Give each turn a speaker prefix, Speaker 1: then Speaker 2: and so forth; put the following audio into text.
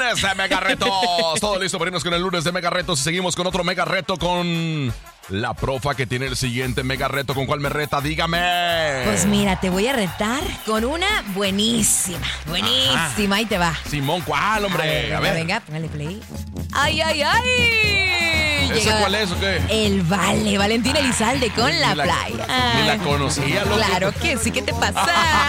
Speaker 1: lunes de Mega Retos. Todo listo para irnos con el lunes de Mega Retos y seguimos con otro Mega Reto con la profa que tiene el siguiente Mega Reto. ¿Con cuál me reta? Dígame.
Speaker 2: Pues mira, te voy a retar con una buenísima. Buenísima, ahí te va.
Speaker 1: Simón, ¿cuál, hombre?
Speaker 2: A ver. Venga, póngale play. ¡Ay, ay, ay!
Speaker 1: ¿Ese cuál es o qué?
Speaker 2: El Vale, Valentín Elizalde con La Playa.
Speaker 1: Ni la conocía, loco.
Speaker 2: Claro que sí, ¿qué te pasa?